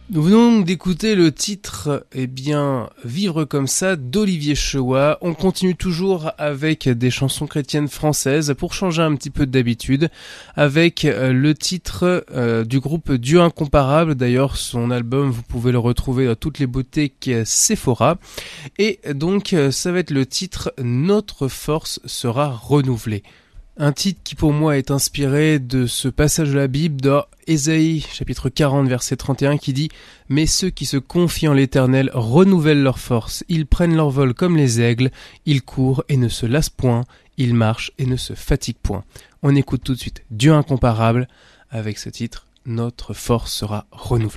Nous venons d'écouter le titre, Vivre comme ça d'Olivier Chewa. On continue toujours avec des chansons chrétiennes françaises pour changer un petit peu d'habitude, avec le titre du groupe Dieu Incomparable. D'ailleurs, son album, vous pouvez le retrouver dans toutes les boutiques Sephora. Et donc, ça va être le titre Notre force sera renouvelée. Un titre qui pour moi est inspiré de ce passage de la Bible dans Ésaïe chapitre 40 verset 31 qui dit « Mais ceux qui se confient en l'Éternel renouvellent leur force, ils prennent leur vol comme les aigles, ils courent et ne se lassent point, ils marchent et ne se fatiguent point. » On écoute tout de suite Dieu Incomparable avec ce titre « Notre force sera renouvelée ».